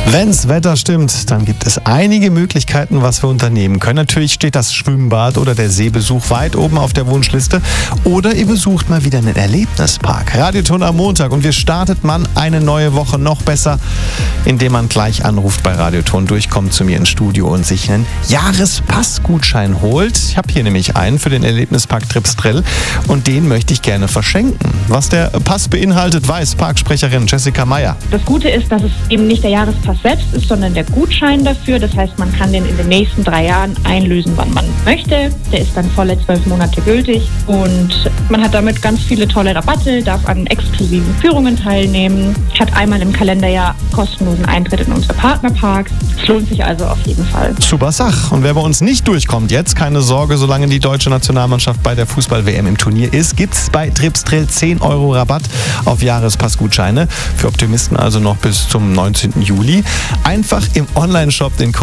Wenn's Wetter stimmt, dann gibt es einige Möglichkeiten, was wir unternehmen können. Natürlich steht das Schwimmbad oder der Seebesuch weit oben auf der Wunschliste. Oder ihr besucht mal wieder einen Erlebnispark. Radioton am Montag und wie startet man eine neue Woche noch besser, indem man gleich anruft bei Radioton, durchkommt zu mir ins Studio und sich einen Jahrespassgutschein holt. Ich habe hier nämlich einen für den Erlebnispark Tripsdrill und den möchte ich gerne verschenken. Was der Pass beinhaltet, weiß Parksprecherin Jessica Meyer. Das Gute ist, dass es eben nicht der Jahrespass selbst ist, sondern der Gutschein dafür. Das heißt, man kann den in den nächsten 3 Jahren einlösen, wann man möchte. Der ist dann volle 12 Monate gültig und man hat damit ganz viele tolle Rabatte, darf an exklusiven Führungen teilnehmen, hat einmal im Kalenderjahr kostenlosen Eintritt in unsere Partnerparks. Es lohnt sich also auf jeden Fall. Super Sach. Und wer bei uns nicht durchkommt jetzt, keine Sorge, solange die deutsche Nationalmannschaft bei der Fußball-WM im Turnier ist, gibt's bei Tripsdrill 10 € Rabatt auf Jahrespassgutscheine. Für Optimisten also noch bis zum 19. Juli. Einfach im Onlineshop den Code